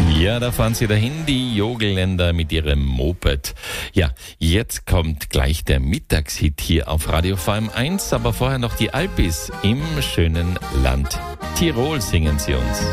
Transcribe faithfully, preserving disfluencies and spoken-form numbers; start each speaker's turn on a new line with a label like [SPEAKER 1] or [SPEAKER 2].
[SPEAKER 1] Ja, da fahren sie dahin, die Jogelländer mit ihrem Moped. Ja, jetzt kommt gleich der Mittagshit hier auf Radio V M eins, aber vorher noch die Alpis im schönen Land Tirol singen sie uns.